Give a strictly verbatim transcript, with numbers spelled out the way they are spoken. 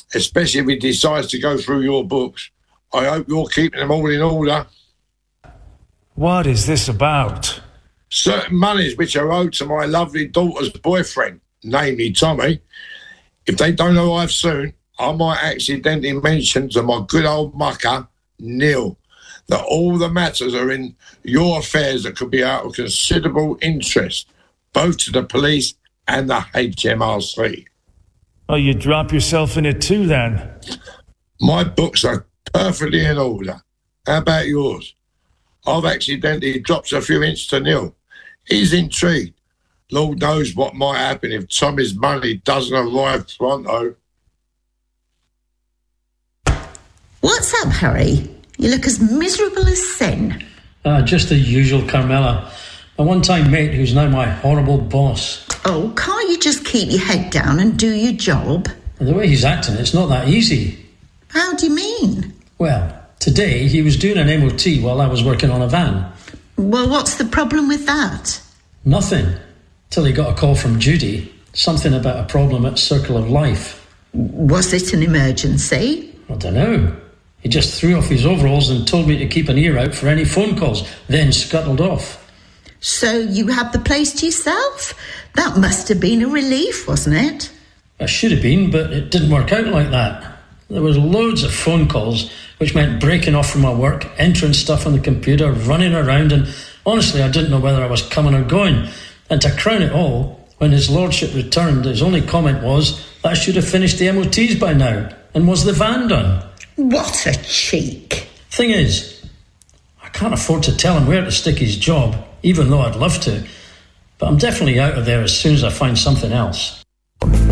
especially if he decides to go through your books. I hope you're keeping them all in order. What is this about? Certain monies which are owed to my lovely daughter's boyfriend, namely Tommy. If they don't arrive soon, I might accidentally mention to my good old mucker, Neil, that all the matters are in your affairs that could be out of considerable interest, both to the police and the H M R C. Oh, you drop yourself in it too, then? My books are perfectly in order. How about yours? I've accidentally dropped a few hints to Neil. He's intrigued. Lord knows what might happen if Tommy's money doesn't arrive pronto. What's up, Harry? You look as miserable as sin. Uh, just the usual, Carmela. A one-time mate who's now my horrible boss. Oh, can't you just keep your head down and do your job? And the way he's acting, it's not that easy. How do you mean? Well, today he was doing an M O T while I was working on a van. Well, what's the problem with that? Nothing. Till he got a call from Judy. Something about a problem at Circle of Life. Was it an emergency? I don't know. He just threw off his overalls and told me to keep an ear out for any phone calls, then scuttled off. So you had the place to yourself? That must have been a relief, wasn't it? It should have been, but it didn't work out like that. There was loads of phone calls, which meant breaking off from my work, entering stuff on the computer, running around, and honestly, I didn't know whether I was coming or going. And to crown it all, when his lordship returned, his only comment was that I should have finished the M O Ts by now. And was the van done? What a cheek. Thing is, I can't afford to tell him where to stick his job, even though I'd love to. But I'm definitely out of there as soon as I find something else.